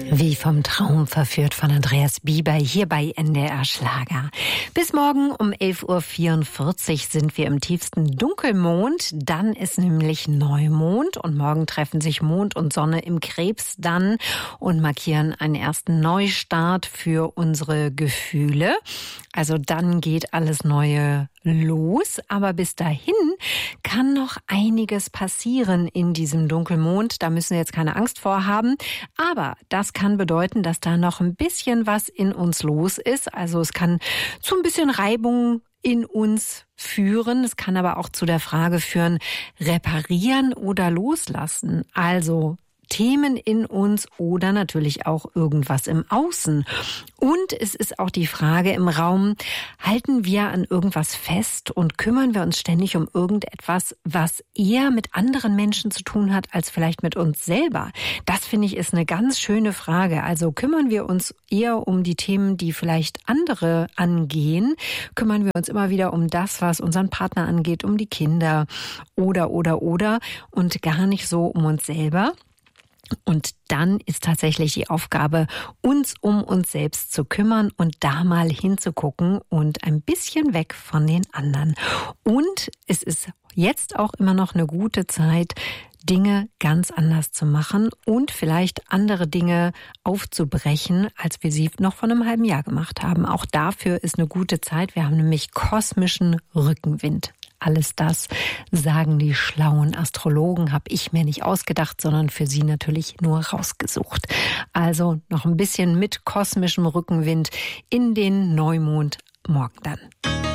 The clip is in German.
Wie vom Traum verführt von Andreas Bieber hier bei NDR Schlager. Bis morgen um 11.44 Uhr sind wir im tiefsten Dunkelmond. Dann ist nämlich Neumond und morgen treffen sich Mond und Sonne im Krebs dann und markieren einen ersten Neustart für unsere Gefühle. Also dann geht alles Neue los, aber bis dahin kann noch einiges passieren in diesem Dunkelmond. Da müssen wir jetzt keine Angst vor haben, aber das kann bedeuten, dass da noch ein bisschen was in uns los ist. Also es kann zu ein bisschen Reibung in uns führen. Es kann aber auch zu der Frage führen, reparieren oder loslassen. Also Themen in uns oder natürlich auch irgendwas im Außen. Und es ist auch die Frage im Raum, halten wir an irgendwas fest und kümmern wir uns ständig um irgendetwas, was eher mit anderen Menschen zu tun hat, als vielleicht mit uns selber? Das finde ich ist eine ganz schöne Frage. Also kümmern wir uns eher um die Themen, die vielleicht andere angehen? Kümmern wir uns immer wieder um das, was unseren Partner angeht, um die Kinder oder und gar nicht so um uns selber? Und dann ist tatsächlich die Aufgabe, uns um uns selbst zu kümmern und da mal hinzugucken und ein bisschen weg von den anderen. Und es ist jetzt auch immer noch eine gute Zeit, Dinge ganz anders zu machen und vielleicht andere Dinge aufzubrechen, als wir sie noch vor einem halben Jahr gemacht haben. Auch dafür ist eine gute Zeit. Wir haben nämlich kosmischen Rückenwind. Alles das sagen die schlauen Astrologen, habe ich mir nicht ausgedacht, sondern für Sie natürlich nur rausgesucht. Also noch ein bisschen mit kosmischem Rückenwind in den Neumond morgen dann.